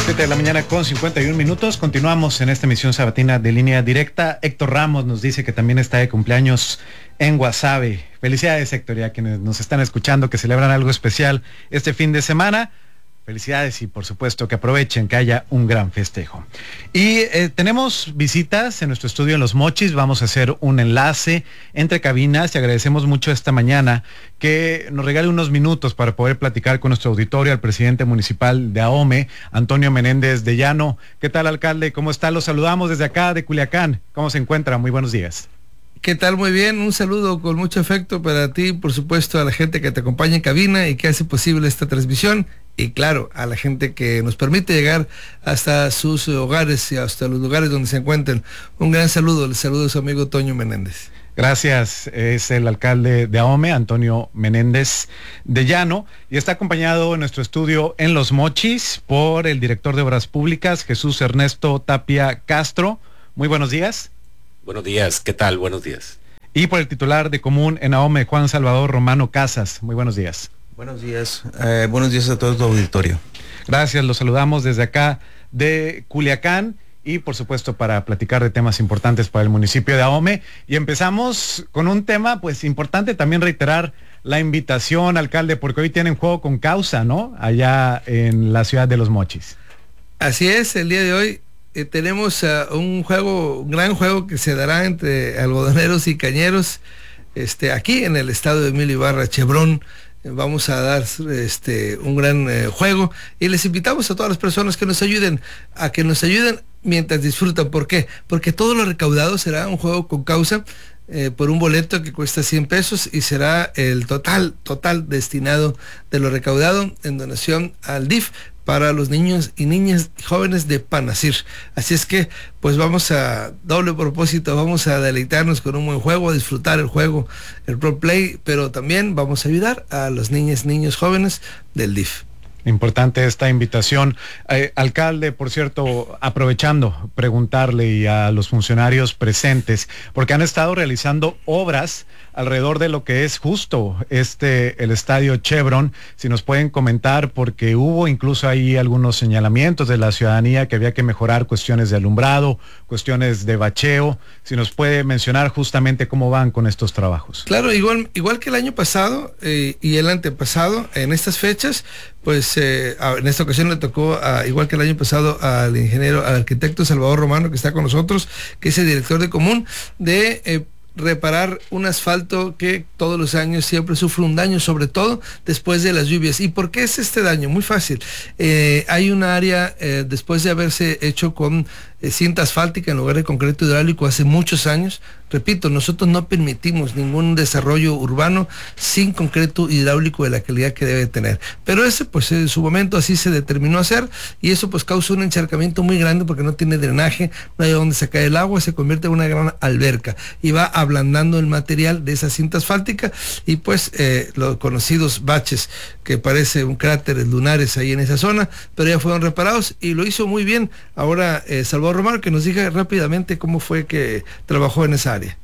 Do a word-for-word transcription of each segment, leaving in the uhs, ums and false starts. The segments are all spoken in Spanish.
siete de la mañana con cincuenta y un minutos. Continuamos en esta emisión sabatina de Línea Directa. Héctor Ramos nos dice que también está de cumpleaños en Guasave. Felicidades, Héctor, y a quienes nos están escuchando que celebran algo especial este fin de semana. Felicidades y por supuesto que aprovechen, que haya un gran festejo. Y eh, tenemos visitas en nuestro estudio en Los Mochis. Vamos a hacer un enlace entre cabinas y agradecemos mucho esta mañana que nos regale unos minutos para poder platicar con nuestro auditorio al presidente municipal de Ahome, Antonio Menéndez de Llano. ¿Qué tal, alcalde? ¿Cómo está? Los saludamos desde acá de Culiacán. ¿Cómo se encuentra? Muy buenos días. ¿Qué tal? Muy bien, un saludo con mucho afecto para ti, por supuesto a la gente que te acompaña en cabina y que hace posible esta transmisión, y claro, a la gente que nos permite llegar hasta sus hogares y hasta los lugares donde se encuentren. Un gran saludo, les saludo a su amigo Toño Menéndez. Gracias, es el alcalde de Ahome, Antonio Menéndez de Llano, y está acompañado en nuestro estudio en Los Mochis por el director de Obras Públicas, Jesús Ernesto Tapia Castro. Muy buenos días. Buenos días, ¿qué tal? Buenos días. Y por el titular de Común en Ahome, Juan Salvador Romano Casas. Muy buenos días. Buenos días, eh, buenos días a todo tu auditorio. Gracias, los saludamos desde acá de Culiacán y por supuesto para platicar de temas importantes para el municipio de Ahome. Y empezamos con un tema pues importante, también reiterar la invitación, alcalde, porque hoy tienen juego con causa, ¿no? Allá en la ciudad de Los Mochis. Así es, el día de hoy eh, tenemos uh, un juego, un gran juego que se dará entre algodoneros y cañeros, este, aquí en el estado de Emilio Ibarra, Chevron. Vamos a dar este un gran eh, juego y les invitamos a todas las personas que nos ayuden, a que nos ayuden mientras disfrutan. ¿Por qué? Porque todo lo recaudado será un juego con causa eh, por un boleto que cuesta cien pesos y será el total, total destinado de lo recaudado en donación al D I F para los niños y niñas y jóvenes de Panacir. Así es que, pues vamos a doble propósito, vamos a deleitarnos con un buen juego, a disfrutar el juego, el pro play, pero también vamos a ayudar a los niños, niños jóvenes del D I F. Importante esta invitación. Eh, alcalde, por cierto, aprovechando, preguntarle y a los funcionarios presentes, porque han estado realizando obras alrededor de lo que es justo este, el estadio Chevron, si nos pueden comentar, porque hubo incluso ahí algunos señalamientos de la ciudadanía que había que mejorar cuestiones de alumbrado, cuestiones de bacheo, si nos puede mencionar justamente cómo van con estos trabajos. Claro, igual, igual que el año pasado eh, y el antepasado, en estas fechas, pues eh, en esta ocasión le tocó, a, igual que el año pasado, al ingeniero, al arquitecto Salvador Romano, que está con nosotros, que es el director de Común, de eh, reparar un asfalto que todos los años siempre sufre un daño, sobre todo después de las lluvias. ¿Y por qué es este daño? Muy fácil. Eh, hay un área, eh, después de haberse hecho con eh, cinta asfáltica en lugar de concreto hidráulico hace muchos años, repito, nosotros no permitimos ningún desarrollo urbano sin concreto hidráulico de la calidad que debe tener. Pero ese, pues en su momento así se determinó hacer, y eso pues causa un encharcamiento muy grande porque no tiene drenaje, no hay donde sacar el agua, se convierte en una gran alberca y va ablandando el material de esa cinta asfáltica, y pues eh, los conocidos baches que parece un cráter lunares ahí en esa zona, pero ya fueron reparados y lo hizo muy bien. Ahora eh, Salvador Romano, que nos diga rápidamente cómo fue que trabajó en esa área.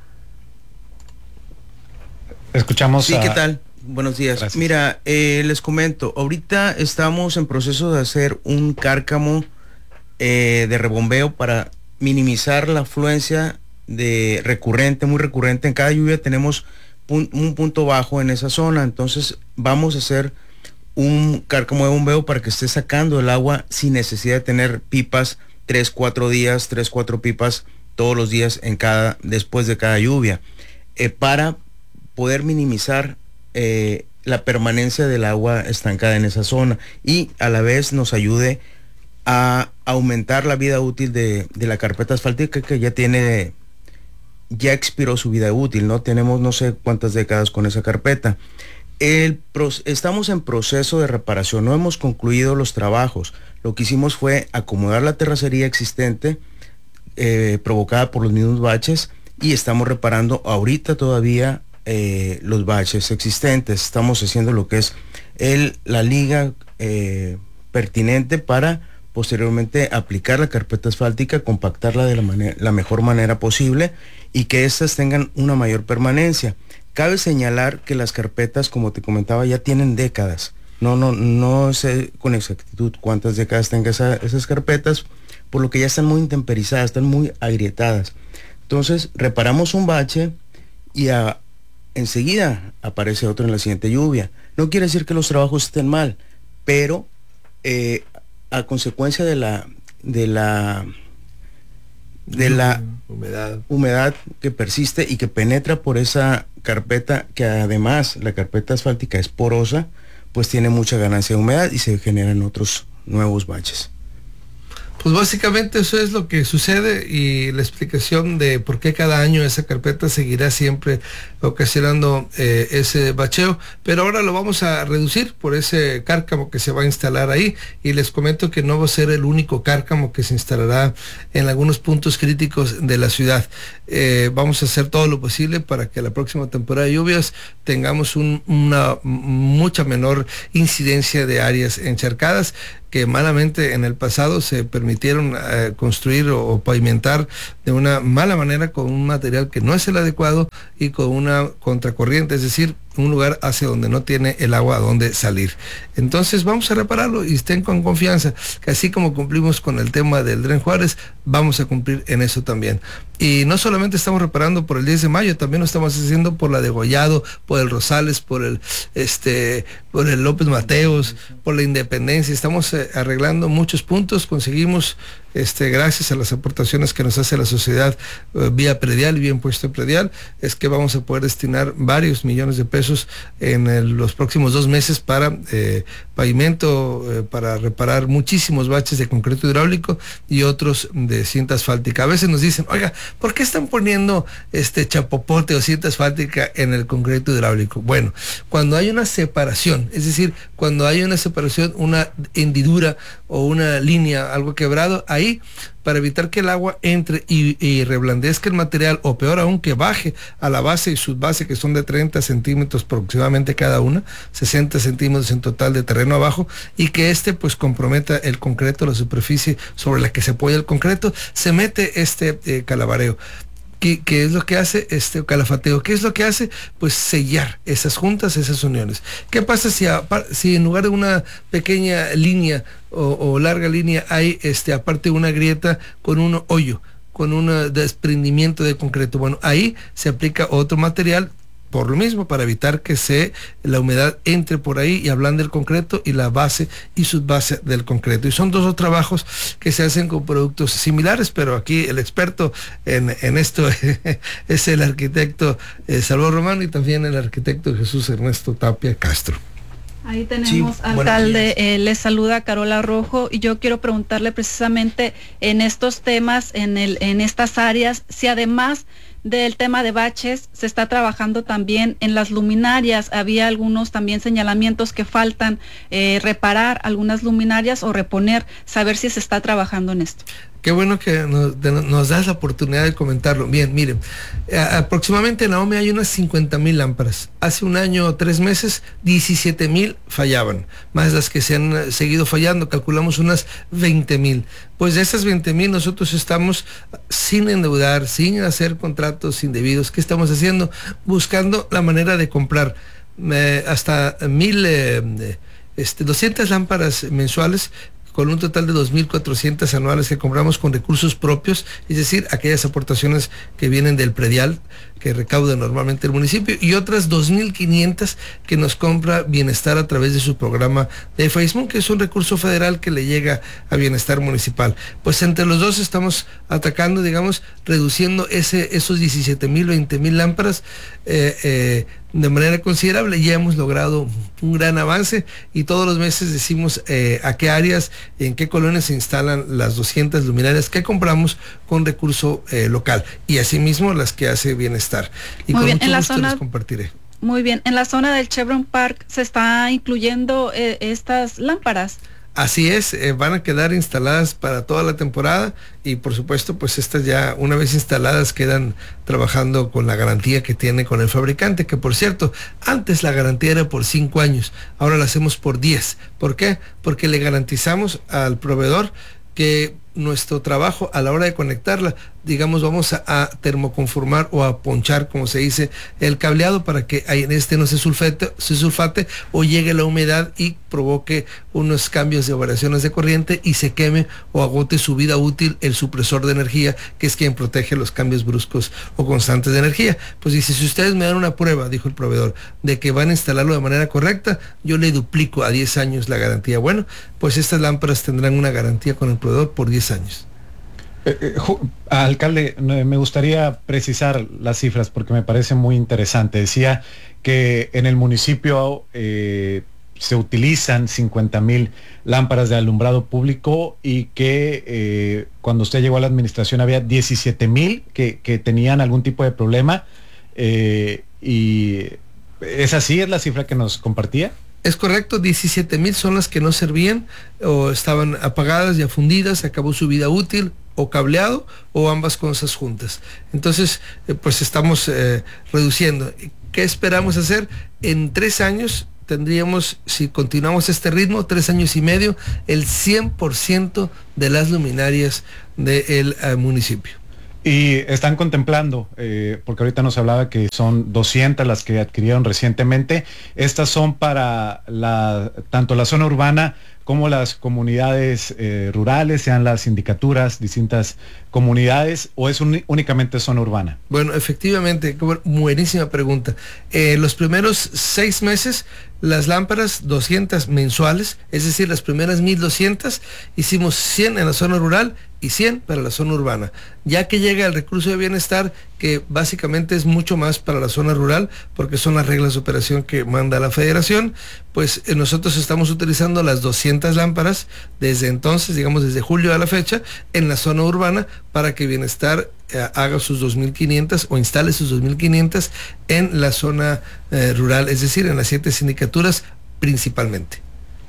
Escuchamos. Sí, a... ¿qué tal? Buenos días. Gracias. Mira, eh, les comento, ahorita estamos en proceso de hacer un cárcamo eh, de rebombeo para minimizar la afluencia de recurrente, muy recurrente. En cada lluvia tenemos pun- un punto bajo en esa zona, entonces vamos a hacer un cárcamo de bombeo para que esté sacando el agua sin necesidad de tener pipas tres, cuatro días, tres, cuatro pipas todos los días en cada, después de cada lluvia, eh, para poder minimizar eh, la permanencia del agua estancada en esa zona y a la vez nos ayude a aumentar la vida útil de, de la carpeta asfáltica, que ya tiene, ya expiró su vida útil, ¿no? Tenemos no sé cuántas décadas con esa carpeta. El, estamos en proceso de reparación, no hemos concluido los trabajos. Lo que hicimos fue acomodar la terracería existente eh, provocada por los mismos baches, y estamos reparando ahorita todavía eh, los baches existentes. Estamos haciendo lo que es el, la liga eh, pertinente para posteriormente aplicar la carpeta asfáltica, compactarla de la, manera, la mejor manera posible y que éstas tengan una mayor permanencia. Cabe señalar que las carpetas, como te comentaba, ya tienen décadas. No, no, no sé con exactitud cuántas décadas tenga esa, esas carpetas, por lo que ya están muy intemperizadas, están muy agrietadas. Entonces, reparamos un bache y a, enseguida aparece otro en la siguiente lluvia. No quiere decir que los trabajos estén mal, pero eh, a consecuencia de la de la de la humedad. humedad que persiste y que penetra por esa carpeta, que además la carpeta asfáltica es porosa, pues tiene mucha ganancia de humedad y se generan otros nuevos baches. Pues básicamente eso es lo que sucede, y la explicación de por qué cada año esa carpeta seguirá siempre ocasionando eh, ese bacheo, pero ahora lo vamos a reducir por ese cárcamo que se va a instalar ahí, y les comento que no va a ser el único cárcamo que se instalará en algunos puntos críticos de la ciudad. Eh, vamos a hacer todo lo posible para que la próxima temporada de lluvias tengamos un, una mucha menor incidencia de áreas encharcadas, que malamente en el pasado se permitieron eh, construir o, o pavimentar de una mala manera con un material que no es el adecuado y con una contracorriente, es decir, un lugar hacia donde no tiene el agua a donde salir. Entonces vamos a repararlo y estén con confianza, que así como cumplimos con el tema del Dren Juárez, vamos a cumplir en eso también. Y no solamente estamos reparando por el diez de mayo, también lo estamos haciendo por la Degollado, por el Rosales, por el este, por el López Mateos, por la Independencia. Estamos eh, arreglando muchos puntos, conseguimos Este, gracias a las aportaciones que nos hace la sociedad eh, vía predial y vía impuesto predial, es que vamos a poder destinar varios millones de pesos en el, los próximos dos meses para eh, pavimento, eh, para reparar muchísimos baches de concreto hidráulico y otros de cinta asfáltica. A veces nos dicen, oiga, ¿por qué están poniendo este chapopote o cinta asfáltica en el concreto hidráulico? Bueno, cuando hay una separación, es decir, cuando hay una separación, una hendidura o una línea, algo quebrado, ahí, para evitar que el agua entre y, y reblandezca el material, o peor aún, que baje a la base y subbase, que son de treinta centímetros aproximadamente cada una, sesenta centímetros en total de terreno abajo, y que este pues comprometa el concreto, la superficie sobre la que se apoya el concreto, se mete este eh, calabareo. ¿Qué, ¿Qué es lo que hace este calafateo? ¿Qué es lo que hace? Pues sellar esas juntas, esas uniones. ¿Qué pasa si, a, si en lugar de una pequeña línea o, o larga línea hay este aparte una grieta con un hoyo, con un desprendimiento de concreto? Bueno, ahí se aplica otro material, por lo mismo, para evitar que se la humedad entre por ahí y ablande el concreto y la base y subbase del concreto. Y son dos trabajos que se hacen con productos similares, pero aquí el experto en, en esto es el arquitecto eh, Salvador Romano, y también el arquitecto Jesús Ernesto Tapia Castro. Ahí tenemos, sí, alcalde, eh, le saluda Carola Rojo, y yo quiero preguntarle precisamente en estos temas, en, el, en estas áreas, si además del tema de baches se está trabajando también en las luminarias. Había algunos también señalamientos que faltan eh, reparar algunas luminarias o reponer, saber si se está trabajando en esto. Qué bueno que nos, de, nos das la oportunidad de comentarlo. Bien, miren, eh, aproximadamente en Ahome hay unas cincuenta mil lámparas. Hace un año o tres meses, diecisiete mil fallaban, más las que se han seguido fallando, calculamos unas veinte mil. Pues de esas veinte mil nosotros estamos sin endeudar, sin hacer contratos indebidos. ¿Qué estamos haciendo? Buscando la manera de comprar eh, hasta mil, eh, este, doscientas lámparas mensuales, con un total de dos mil cuatrocientas anuales que compramos con recursos propios, es decir, aquellas aportaciones que vienen del predial que recauda normalmente el municipio, y otras dos mil quinientas que nos compra Bienestar a través de su programa de Facebook, que es un recurso federal que le llega a Bienestar Municipal. Pues entre los dos estamos atacando, digamos, reduciendo ese, esos diecisiete mil, veinte mil lámparas eh, eh, de manera considerable. Ya hemos logrado un gran avance, y todos los meses decimos eh, a qué áreas, en qué colonias se instalan las doscientas luminarias que compramos con recurso eh, local, y asimismo las que hace Bienestar. Y muy con bien, mucho en la gusto zona, les compartiré. Muy bien, en la zona del Chevron Park se está incluyendo eh, estas lámparas. Así es, eh, van a quedar instaladas para toda la temporada, y por supuesto pues estas ya una vez instaladas quedan trabajando con la garantía que tiene con el fabricante, que por cierto, antes la garantía era por cinco años, ahora la hacemos por diez. ¿Por qué? Porque le garantizamos al proveedor que nuestro trabajo a la hora de conectarla, digamos, vamos a, a termoconformar o a ponchar, como se dice, el cableado para que en este no se sulfate, se sulfate o llegue la humedad y provoque unos cambios de variaciones de corriente y se queme o agote su vida útil el supresor de energía, que es quien protege los cambios bruscos o constantes de energía. Pues dice, si ustedes me dan una prueba, dijo el proveedor, de que van a instalarlo de manera correcta, yo le duplico a diez años la garantía. Bueno, pues estas lámparas tendrán una garantía con el proveedor por diez años. Eh, eh, alcalde, me gustaría precisar las cifras porque me parece muy interesante. Decía que en el municipio eh, se utilizan cincuenta mil lámparas de alumbrado público y que eh, cuando usted llegó a la administración había diecisiete mil que, que tenían algún tipo de problema. Eh, y ¿es así? ¿Es la cifra que nos compartía? Es correcto, diecisiete mil son las que no servían o estaban apagadas, ya fundidas, acabó su vida útil, o cableado, o ambas cosas juntas. Entonces, eh, pues estamos eh, reduciendo. ¿Qué esperamos hacer? En tres años tendríamos, si continuamos este ritmo, tres años y medio, el cien por ciento de las luminarias del eh, municipio. Y están contemplando, eh, porque ahorita nos hablaba que son doscientas las que adquirieron recientemente. Estas son para la, tanto la zona urbana como las comunidades eh, rurales, sean las sindicaturas, distintas comunidades, o es un, únicamente zona urbana. Bueno, efectivamente, buenísima pregunta. Eh, los primeros seis meses, las lámparas doscientas mensuales, es decir, las primeras mil doscientas, hicimos cien en la zona rural y cien para la zona urbana. Ya que llega el recurso de bienestar, que básicamente es mucho más para la zona rural, porque son las reglas de operación que manda la federación, pues eh, nosotros estamos utilizando las doscientas lámparas desde entonces, digamos desde julio a la fecha, en la zona urbana, para que bienestar eh, haga sus dos mil quinientas o instale sus dos mil quinientas en la zona eh, rural, es decir, en las siete sindicaturas principalmente.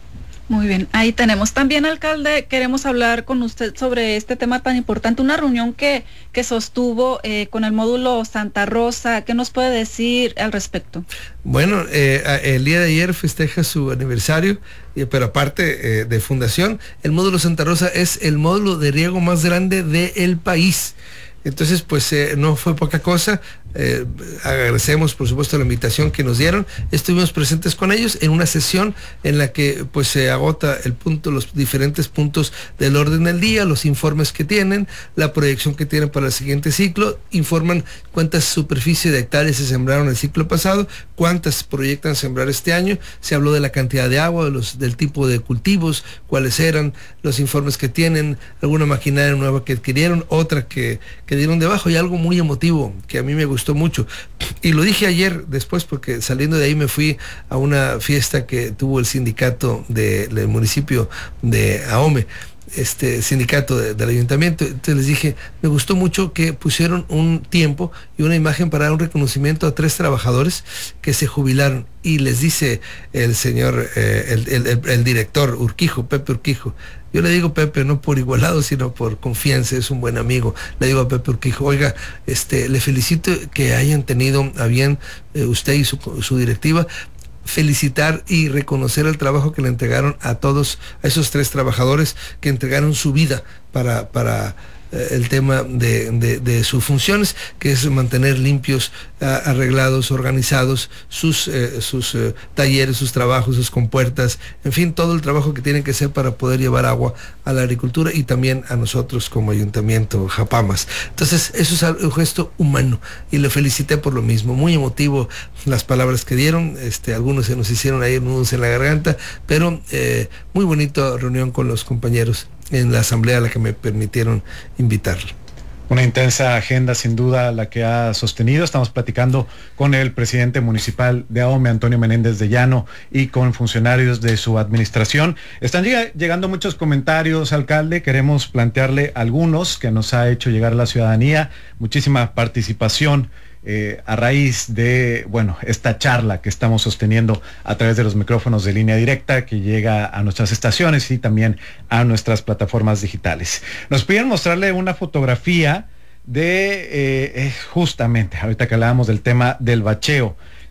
Muy bien, ahí tenemos. También, alcalde, queremos hablar con usted sobre este tema tan importante, una reunión que, que sostuvo eh, con el módulo Santa Rosa. ¿Qué nos puede decir al respecto? Bueno, eh, el día de ayer festeja su aniversario, eh, pero aparte eh, de fundación, el módulo Santa Rosa es el módulo de riego más grande del país. Entonces, pues eh, no fue poca cosa. Eh, agradecemos, por supuesto, la invitación que nos dieron. Estuvimos presentes con ellos en una sesión en la que pues se agota el punto, los diferentes puntos del orden del día, los informes que tienen, la proyección que tienen para el siguiente ciclo, informan cuántas superficie de hectáreas se sembraron el ciclo pasado, cuántas proyectan sembrar este año, se habló de la cantidad de agua, de los, del tipo de cultivos, cuáles eran, los informes que tienen, alguna maquinaria nueva que adquirieron, otra que, que dieron debajo, y algo muy emotivo que a mí me gustó mucho, y lo dije ayer después porque saliendo de ahí me fui a una fiesta que tuvo el sindicato de, del municipio de Ahome, este sindicato de, del ayuntamiento. Entonces les dije, me gustó mucho que pusieron un tiempo y una imagen para dar un reconocimiento a tres trabajadores que se jubilaron, y les dice el señor eh, el, el, el, el director Urquijo, Pepe Urquijo, yo le digo Pepe no por igualado, sino por confianza, es un buen amigo, le digo a Pepe Urquijo, oiga, este, le felicito que hayan tenido a bien eh, usted y su, su directiva felicitar y reconocer el trabajo que le entregaron a todos, a esos tres trabajadores que entregaron su vida para, para eh, el tema de, de, de sus funciones, que es mantener limpios, uh, arreglados, organizados sus, eh, sus eh, talleres, sus trabajos, sus compuertas, en fin, todo el trabajo que tienen que hacer para poder llevar agua a la agricultura y también a nosotros como ayuntamiento Japamas. Entonces, eso es un gesto humano y le felicité por lo mismo. Muy emotivo las palabras que dieron, este, algunos se nos hicieron ahí nudos en la garganta, pero eh, muy bonita reunión con los compañeros en la asamblea a la que me permitieron invitarlo. Una intensa agenda sin duda la que ha sostenido. Estamos platicando con el presidente municipal de Ahome, Antonio Menéndez de Llano, y con funcionarios de su administración. Están lleg- llegando muchos comentarios, alcalde. Queremos plantearle algunos que nos ha hecho llegar la ciudadanía. Muchísima participación eh, a raíz de, bueno, esta charla que estamos sosteniendo a través de los micrófonos de Línea Directa, que llega a nuestras estaciones y también a nuestras plataformas digitales. Nos piden mostrarle una fotografía de, eh, justamente, ahorita que hablábamos del tema del bacheo,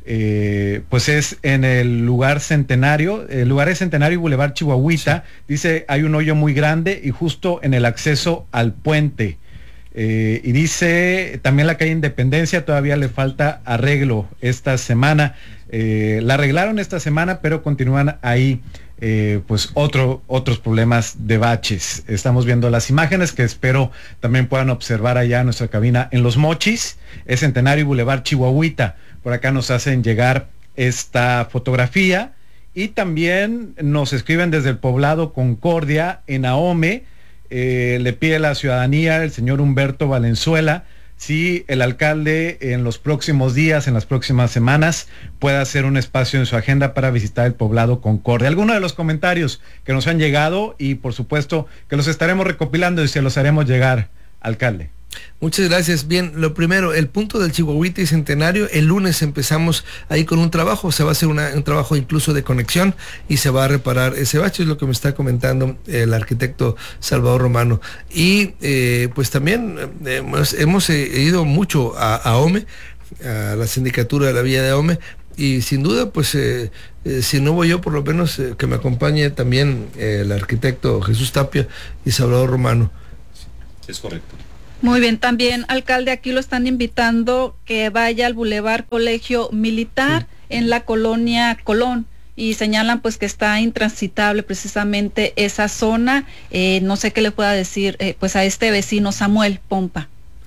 eh, pues es en el lugar Centenario, el lugar es Centenario y Boulevard Chihuahuita. Sí. Dice, hay un hoyo muy grande y justo en el acceso al puente. Eh, y dice, también la calle Independencia todavía le falta arreglo esta semana. Eh, la arreglaron esta semana, pero continúan ahí eh, pues otro, otros problemas de baches. Estamos viendo las imágenes que espero también puedan observar allá en nuestra cabina en Los Mochis, es Centenario y Boulevard Chihuahuita. Por acá nos hacen llegar esta fotografía y también nos escriben desde el poblado Concordia en Ahome. Eh, le pide a la ciudadanía, el señor Humberto Valenzuela, si el alcalde en los próximos días, en las próximas semanas, puede hacer un espacio en su agenda para visitar el poblado Concordia. Algunos de los comentarios que nos han llegado y por supuesto que los estaremos recopilando y se los haremos llegar, alcalde. Muchas gracias. Bien, lo primero, el punto del Chihuahuita y Centenario, el lunes empezamos ahí con un trabajo, se va a hacer una, un trabajo incluso de conexión y se va a reparar ese bache, es lo que me está comentando el arquitecto Salvador Romano. Y eh, pues también eh, hemos, hemos eh, ido mucho a, a Ahome, a la sindicatura de la Villa de Ahome, y sin duda, pues eh, eh, si no voy yo, por lo menos eh, que me acompañe también eh, el arquitecto Jesús Tapia y Salvador Romano. Es correcto. Muy bien, también, alcalde, aquí lo están invitando que vaya al Boulevard Colegio Militar, sí, en la colonia Colón, y señalan pues que está intransitable precisamente esa zona. Eh, no sé qué le pueda decir eh, pues a este vecino Samuel Pompa.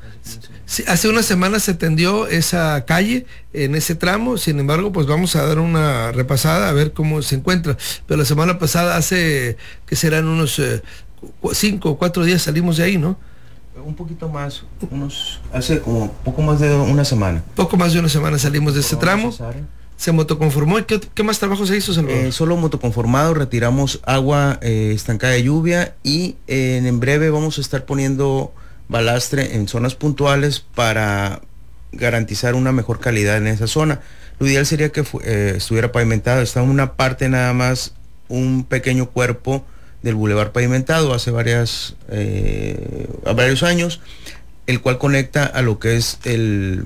Sí, hace una semana se atendió esa calle en ese tramo, sin embargo, pues vamos a dar una repasada a ver cómo se encuentra. Pero la semana pasada, hace que serán unos eh, cinco o cuatro días salimos de ahí, ¿no? Un poquito más, unos, hace como poco más de una semana. Poco más de una semana salimos de ese tramo. Se motoconformó. ¿Y qué, qué más trabajo se hizo, Salvador? Eh, solo motoconformado, retiramos agua eh, estancada de lluvia y eh, en breve vamos a estar poniendo balastre en zonas puntuales para garantizar una mejor calidad en esa zona. Lo ideal sería que eh, estuviera pavimentado. Está en una parte nada más, un pequeño cuerpo del bulevar pavimentado hace varias eh, a varios años, el cual conecta a lo que es el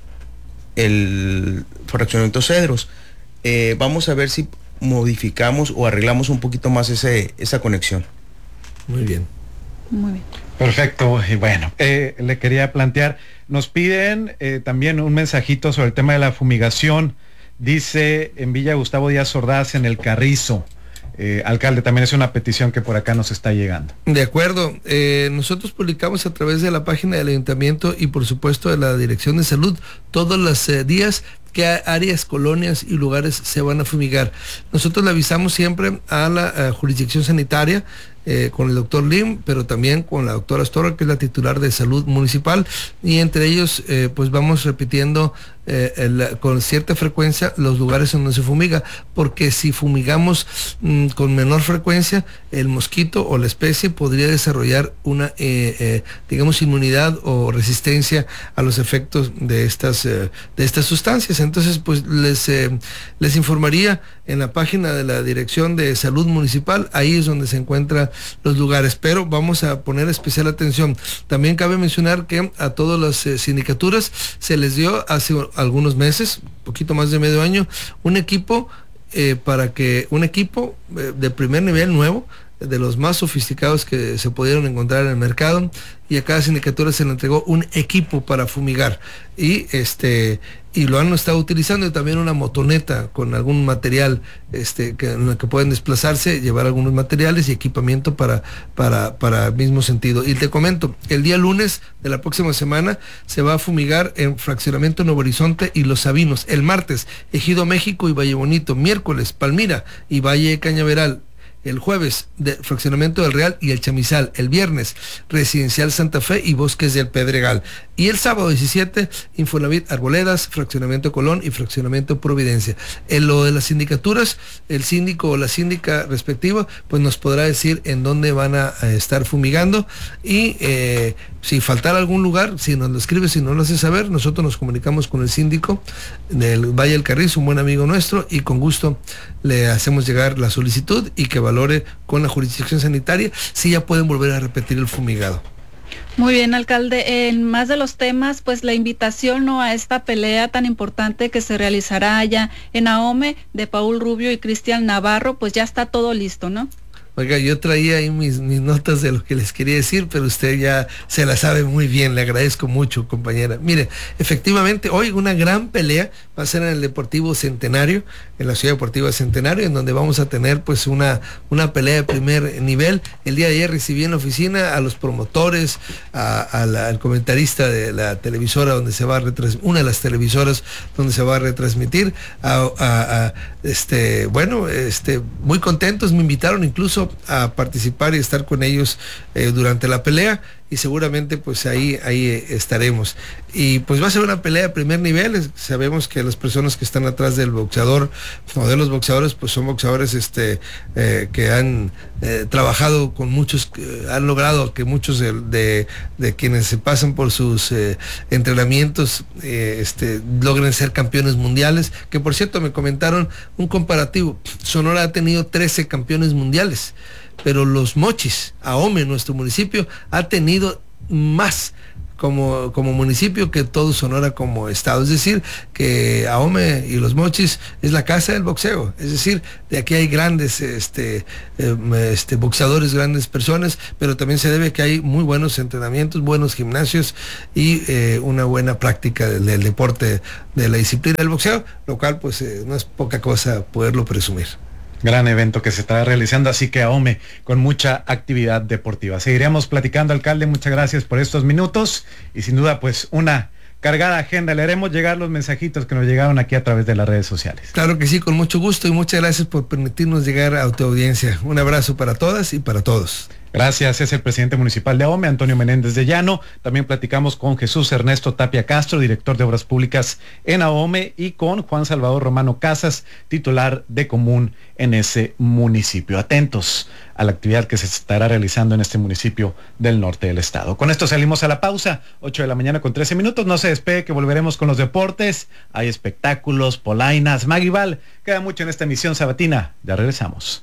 el fraccionamiento Cedros. Eh, vamos a ver si modificamos o arreglamos un poquito más ese esa conexión. Muy bien. Muy bien. Perfecto. Y bueno, eh, le quería plantear, nos piden eh, también un mensajito sobre el tema de la fumigación. Dice en Villa Gustavo Díaz Ordaz, en el Carrizo. Eh, alcalde, también es una petición que por acá nos está llegando. De acuerdo, eh, nosotros publicamos a través de la página del ayuntamiento y por supuesto de la Dirección de Salud todos los eh, días qué áreas, colonias y lugares se van a fumigar. Nosotros le avisamos siempre a la a jurisdicción sanitaria, eh, con el doctor Lim, pero también con la doctora Astorga, que es la titular de salud municipal, y entre ellos eh, pues vamos repitiendo eh, el, con cierta frecuencia los lugares donde se fumiga, porque si fumigamos mmm, con menor frecuencia, el mosquito o la especie podría desarrollar una eh, eh, digamos inmunidad o resistencia a los efectos de estas eh, de estas sustancias. Entonces pues les eh, les informaría en la página de la Dirección de Salud Municipal, ahí es donde se encuentran los lugares, pero vamos a poner especial atención. También cabe mencionar que a todas las eh, sindicaturas se les dio hace algunos meses, poquito más de medio año, un equipo eh, para que, un equipo eh, de primer nivel nuevo, de los más sofisticados que se pudieron encontrar en el mercado, y a cada sindicatura se le entregó un equipo para fumigar y este y lo han estado utilizando, y también una motoneta con algún material este que, en la que pueden desplazarse, llevar algunos materiales y equipamiento para para para el mismo sentido. Y te comento, el día lunes de la próxima semana se va a fumigar en Fraccionamiento Nuevo Horizonte y Los Sabinos, el martes Ejido México y Valle Bonito, miércoles Palmira y Valle Cañaveral, el jueves de Fraccionamiento del Real y el Chamizal, el viernes Residencial Santa Fe y Bosques del Pedregal, y el sábado diecisiete Infonavit Arboledas, Fraccionamiento Colón y Fraccionamiento Providencia. En lo de las sindicaturas, el síndico o la síndica respectiva pues nos podrá decir en dónde van a, a estar fumigando, y eh, si faltara algún lugar, si nos lo escribe, si no lo hace saber, nosotros nos comunicamos con el síndico del Valle del Carrizo, un buen amigo nuestro, y con gusto le hacemos llegar la solicitud y que valore con la jurisdicción sanitaria si ya pueden volver a repetir el fumigado. Muy bien, alcalde. En más de los temas, pues la invitación, ¿no?, a esta pelea tan importante que se realizará allá en Ahome de Paul Rubio y Cristian Navarro, pues ya está todo listo, ¿no? Oiga, yo traía ahí mis, mis notas de lo que les quería decir, pero usted ya se la sabe muy bien, le agradezco mucho, compañera. Mire, efectivamente, hoy una gran pelea va a ser en el Deportivo Centenario, en la Ciudad Deportiva Centenario, en donde vamos a tener pues una, una pelea de primer nivel. El día de ayer recibí en la oficina a los promotores, a, a la, al comentarista de la televisora donde se va a retransmitir, una de las televisoras donde se va a retransmitir, a, a, a este, bueno, este, muy contentos, me invitaron incluso a participar y estar con ellos eh, durante la pelea, y seguramente pues ahí, ahí eh, estaremos. Y pues va a ser una pelea de primer nivel. Sabemos que las personas que están atrás del boxeador o de los boxeadores pues son boxeadores este, eh, que han eh, trabajado con muchos, eh, han logrado que muchos de, de, de quienes se pasan por sus eh, entrenamientos eh, este, logren ser campeones mundiales, que por cierto me comentaron un comparativo. Sonora ha tenido trece campeones mundiales, pero los Mochis, Ahome, nuestro municipio, ha tenido más como, como municipio que todo Sonora como estado. Es decir, que Ahome y los Mochis es la casa del boxeo. Es decir, de aquí hay grandes este, eh, este, boxeadores, grandes personas, pero también se debe que hay muy buenos entrenamientos, buenos gimnasios y eh, una buena práctica del, del deporte, de la disciplina del boxeo, lo cual pues eh, no es poca cosa poderlo presumir. Gran evento que se está realizando, así que Ahome con mucha actividad deportiva. Seguiremos platicando, alcalde, muchas gracias por estos minutos y sin duda pues una cargada agenda. Le haremos llegar los mensajitos que nos llegaron aquí a través de las redes sociales. Claro que sí, con mucho gusto, y muchas gracias por permitirnos llegar a tu audiencia. Un abrazo para todas y para todos. Gracias, es el presidente municipal de Ahome, Antonio Menéndez de Llano. También platicamos con Jesús Ernesto Tapia Castro, director de Obras Públicas en Ahome, y con Juan Salvador Romano Casas, titular de Común en ese municipio. Atentos a la actividad que se estará realizando en este municipio del norte del estado. Con esto salimos a la pausa, ocho de la mañana con trece minutos. No se despegue, que volveremos con los deportes. Hay espectáculos, polainas, Maguibal. Queda mucho en esta emisión sabatina. Ya regresamos.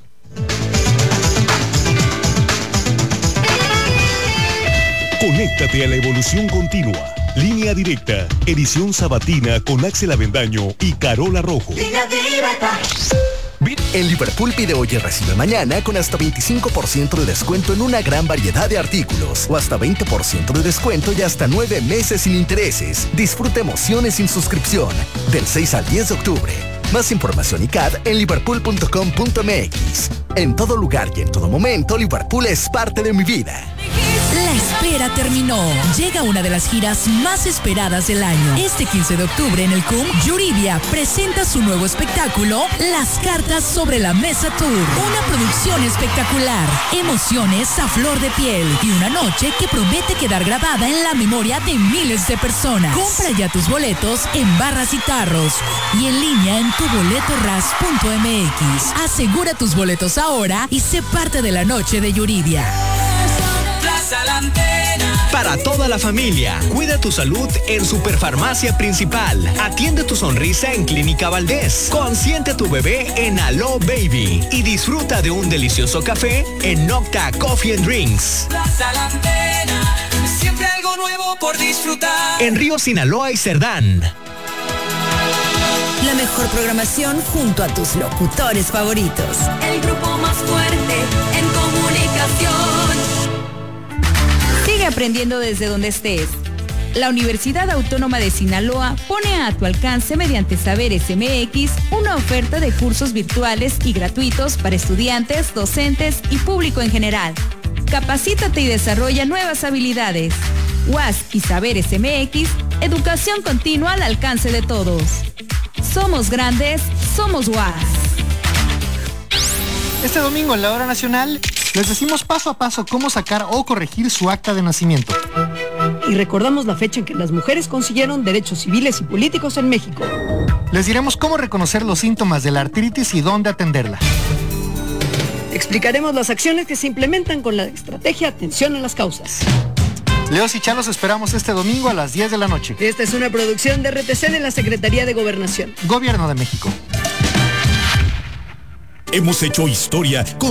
Conéctate a la evolución continua. Línea Directa, edición sabatina con Axel Avendaño y Carola Rojo. Línea Directa. En Liverpool pide hoy y recibe mañana con hasta veinticinco por ciento de descuento en una gran variedad de artículos, o hasta veinte por ciento de descuento y hasta nueve meses sin intereses. Disfruta emociones sin suscripción del seis al diez de octubre. Más información y C A D en liverpool punto com punto m x. En todo lugar y en todo momento, Liverpool es parte de mi vida. La espera terminó. Llega una de las giras más esperadas del año. Este quince de octubre en el C U M, Yuridia presenta su nuevo espectáculo, Las Cartas sobre la Mesa Tour. Una producción espectacular, emociones a flor de piel y una noche que promete quedar grabada en la memoria de miles de personas. Compra ya tus boletos en Barras y Tarros y en línea en tu boleto ras punto m x. Asegura tus boletos ahora y sé parte de la noche de Yuridia. Para toda la familia, cuida tu salud en Superfarmacia Principal. Atiende tu sonrisa en Clínica Valdés. Consiente a tu bebé en Alo Baby. Y disfruta de un delicioso café en Nocta Coffee and Drinks. Siempre algo nuevo por disfrutar. En Río Sinaloa y Cerdán. La mejor programación junto a tus locutores favoritos. El grupo más fuerte en comunicación. Sigue aprendiendo desde donde estés. La Universidad Autónoma de Sinaloa pone a tu alcance mediante Saberes M X una oferta de cursos virtuales y gratuitos para estudiantes, docentes y público en general. Capacítate y desarrolla nuevas habilidades. U A S y Saberes M X, educación continua al alcance de todos. Somos grandes, somos U A S. Este domingo en la Hora Nacional les decimos paso a paso cómo sacar o corregir su acta de nacimiento. Y recordamos la fecha en que las mujeres consiguieron derechos civiles y políticos en México. Les diremos cómo reconocer los síntomas de la artritis y dónde atenderla. Explicaremos las acciones que se implementan con la estrategia Atención a las Causas. Leos y Chalos esperamos este domingo a las diez de la noche. Esta es una producción de R T C de la Secretaría de Gobernación. Gobierno de México. Hemos hecho historia con